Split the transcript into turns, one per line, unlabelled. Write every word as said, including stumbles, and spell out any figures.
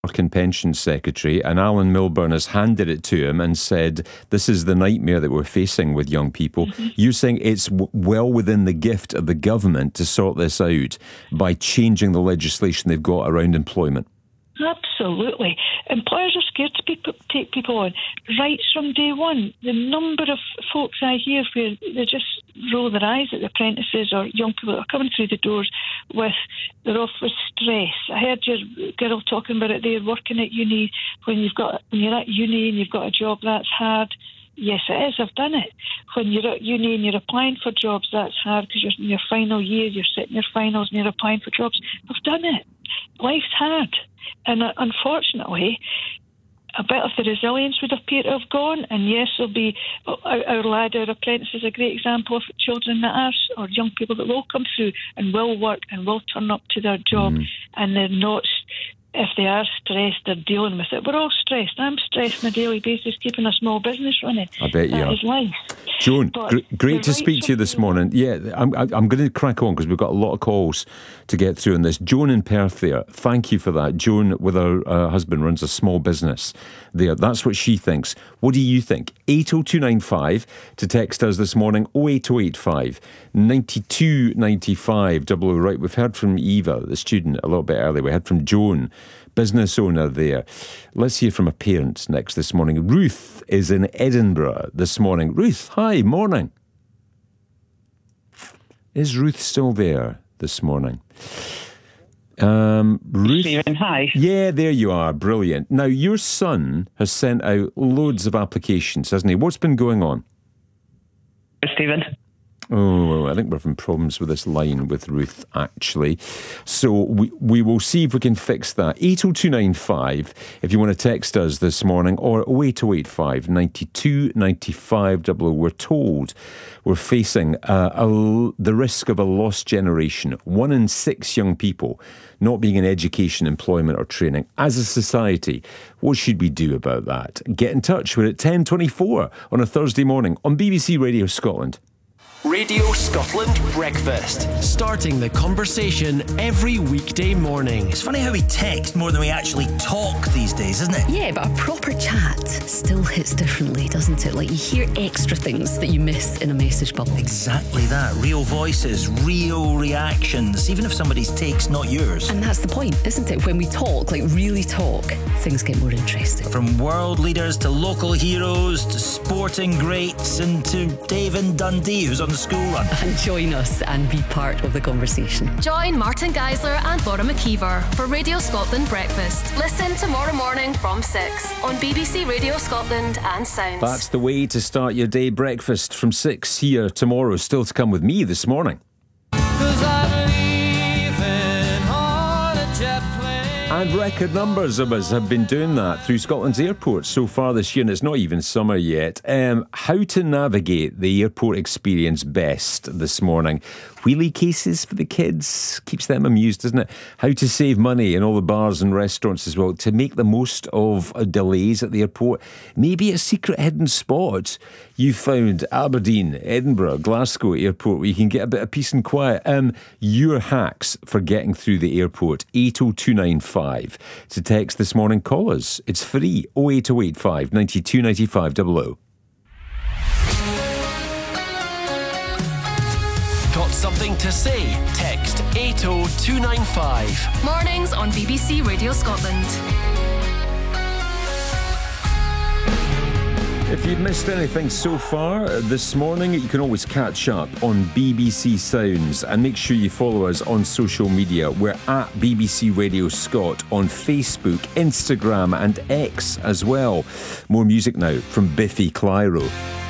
Work and Pensions Secretary, and Alan Milburn has handed it to him and said, this is the nightmare that we're facing with young people. Mm-hmm. You're saying it's w- well within the gift of the government to sort this out by changing the legislation they've got around employment.
Absolutely. Employers are scared to people, take people on. Right from day one, the number of folks I hear where they just roll their eyes at the apprentices or young people that are coming through the doors with, they're off with stress. I heard your girl talking about it there, working at uni. When you've got, when you're at uni and you've got a job, that's hard. Yes, it is. I've done it. When you're at uni and you're applying for jobs, that's hard because you're in your final year, you're sitting your finals and you're applying for jobs. I've done it. Life's hard. And uh, unfortunately, a bit of the resilience would appear to have gone. And yes, there'll be our, our lad, our apprentice is a great example of children that are, or young people that will come through and will work and will turn up to their job. Mm. And they're not, if they are stressed, they're dealing with it. We're all stressed. I'm stressed on a daily basis, keeping a small business running.
I bet you
that
are.
Is life.
Joan, gr- great to speak to you this morning. Yeah, I'm, I'm going to crack on because we've got a lot of calls to get through on this. Joan in Perth there, thank you for that. Joan, with her uh, husband, runs a small business there. That's what she thinks. What do you think? eight oh two nine five to text us this morning, oh eight oh eight five, nine two nine five. Double O, right, we've heard from Eva, the student, a little bit earlier. We heard from Joan, business owner there. Let's hear from a parent next this morning. Ruth is in Edinburgh this morning. Ruth, hi, morning. Is Ruth still there this morning? Um, Ruth,
Stephen, hi.
Yeah, there you are. Brilliant. Now, your son has sent out loads of applications, hasn't he? What's been going on?
Stephen?
Oh, I think we're having problems with this line with Ruth, actually. So we we will see if we can fix that. eight oh two nine five, if you want to text us this morning, or oh eight oh eight five, nine two nine five. We're told we're facing uh, a, the risk of a lost generation. One in six young people not being in education, employment or training. As a society, what should we do about that? Get in touch. We're at ten twenty-four on a Thursday morning on B B C Radio Scotland.
Radio Scotland Breakfast. Starting the conversation every weekday morning.
It's funny how we text more than we actually talk these days, isn't it?
Yeah, but a proper chat still hits differently, doesn't it? Like, you hear extra things that you miss in a message bubble.
Exactly that. Real voices, real reactions, even if somebody's take's not yours.
And that's the point, isn't it? When we talk, like really talk, things get more interesting.
From world leaders to local heroes to sporting greats and to David Dundee, who's on the school run.
And join us and be part of the conversation.
Join Martin Geisler and Laura McKeever for Radio Scotland Breakfast. Listen tomorrow morning from six on B B C Radio Scotland and Sounds.
That's the way to start your day. Breakfast from six here tomorrow. Still to come with me this morning. And record numbers of us have been doing that through Scotland's airports so far this year, and it's not even summer yet. Um, how to navigate the airport experience best this morning. Wheelie cases for the kids, keeps them amused, doesn't it? How to save money in all the bars and restaurants as well, to make the most of delays at the airport. Maybe a secret hidden spot you found, Aberdeen, Edinburgh, Glasgow airport, where you can get a bit of peace and quiet. Um, your hacks for getting through the airport, eight oh two nine five. To text this morning, call us. It's free, oh eight oh eight five, nine two nine five. Double O.
Got something to say? Text eight oh two nine five.
Mornings on B B C Radio Scotland.
If you've missed anything so far this morning, you can always catch up on B B C Sounds, and make sure you follow us on social media. We're at B B C Radio Scot on Facebook, Instagram and X as well. More music now from Biffy Clyro.